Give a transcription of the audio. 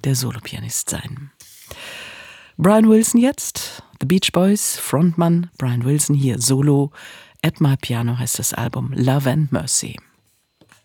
der Solopianist sein. Brian Wilson jetzt, The Beach Boys, Frontmann Brian Wilson hier solo. At My Piano heißt das Album, Love and Mercy.